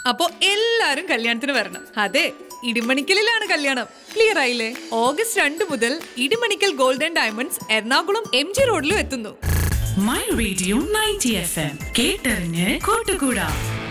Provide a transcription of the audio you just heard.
അപ്പോ എല്ലാരും കല്യാണത്തിന് വരണം. അതെ, ഇടിമണിക്കലിലാണ് കല്യാണം. ക്ലിയർ ആയില്ലേ? August 2 മുതൽ Idimannickal golden diamonds Ernakulam MG റോഡിലും എത്തുന്നു. മൈ റേഡിയോ 90 FM കേട്ടറിഞ്ഞ് കൂട്ടുകൂടാ.